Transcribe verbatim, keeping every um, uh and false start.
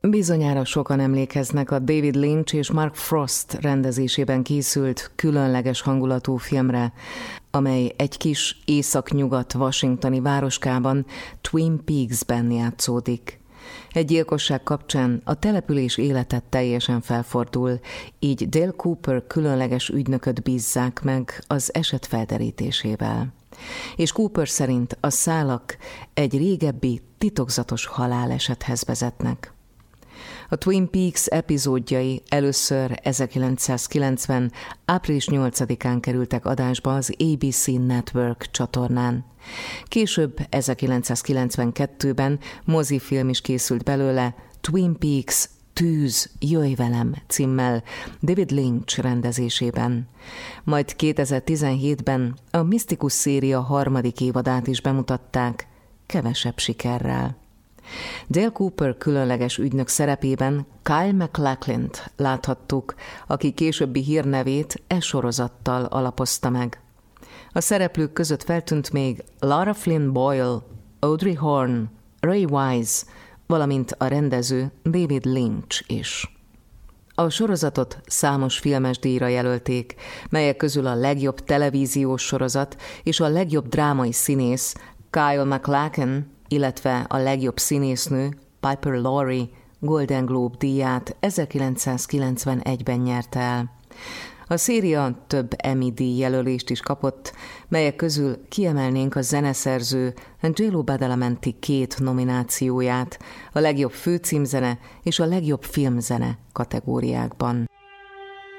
Bizonyára sokan emlékeznek a David Lynch és Mark Frost rendezésében készült különleges hangulatú filmre, amely egy kis északnyugat washingtoni városkában, Twin Peaksben játszódik. Egy gyilkosság kapcsán a település élete teljesen felfordul, így Dale Cooper különleges ügynököt bízzák meg az eset felderítésével. És Cooper szerint a szálak egy régebbi, titokzatos halálesethez vezetnek. A Twin Peaks epizódjai először ezerkilencszázkilencven. április nyolcadikán kerültek adásba az á bé cé Network csatornán. Később ezerkilencszázkilencvenkettőben mozifilm is készült belőle, Twin Peaks Tűz, jöjj velem címmel, David Lynch rendezésében. Majd kétezer-tizenhétben a misztikus széria harmadik évadát is bemutatták, kevesebb sikerrel. Dale Cooper különleges ügynök szerepében Kyle MacLachlan-t láthattuk, aki későbbi hírnevét e sorozattal alapozta meg. A szereplők között feltűnt még Lara Flynn Boyle, Audrey Horne, Ray Wise, valamint a rendező David Lynch is. A sorozatot számos filmes díjra jelölték, melyek közül a legjobb televíziós sorozat és a legjobb drámai színész Kyle MacLachlan, illetve a legjobb színésznő Piper Laurie Golden Globe díját ezerkilencszázkilencvenegyben nyerte el. A széria több Emmy-díj jelölést is kapott, melyek közül kiemelnénk a zeneszerző Angelo Badalamenti két nominációját, a legjobb főcímzene és a legjobb filmzene kategóriákban.